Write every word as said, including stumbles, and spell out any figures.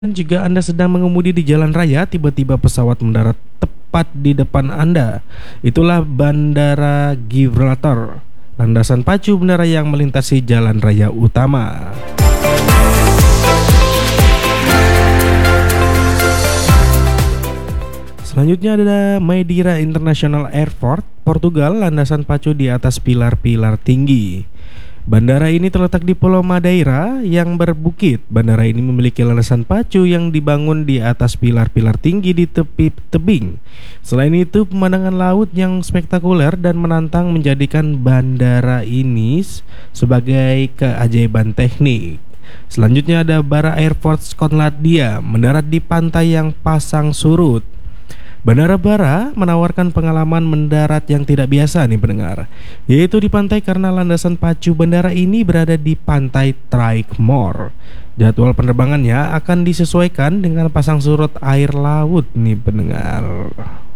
Jika Anda sedang mengemudi di jalan raya, tiba-tiba pesawat mendarat tepat di depan Anda. Itulah Bandara Gibraltar, landasan pacu bandara yang melintasi jalan raya utama. Selanjutnya ada Madeira International Airport, Portugal, landasan pacu di atas pilar-pilar tinggi. Bandara ini terletak di Pulau Madeira yang berbukit. Bandara ini memiliki landasan pacu yang dibangun di atas pilar-pilar tinggi di tepi tebing. Selain itu, pemandangan laut yang spektakuler dan menantang menjadikan bandara ini sebagai keajaiban teknik. Selanjutnya ada Barra Airport Skotlandia, mendarat di pantai yang pasang surut. Bandara Barra menawarkan pengalaman mendarat yang tidak biasa nih pendengar, yaitu di pantai karena landasan pacu bandara ini berada di pantai Trackmore. Jadwal penerbangannya akan disesuaikan dengan pasang surut air laut nih pendengar.